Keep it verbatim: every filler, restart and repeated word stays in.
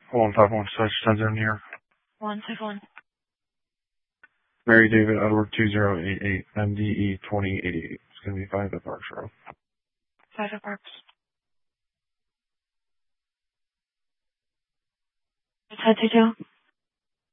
Hold on, five one six, ten zero here. One six one. Mary David Edward two zero eight eight, M D E twenty eighty-eight. It's going to be five at Parks Row. Five at Parks. It's head to two.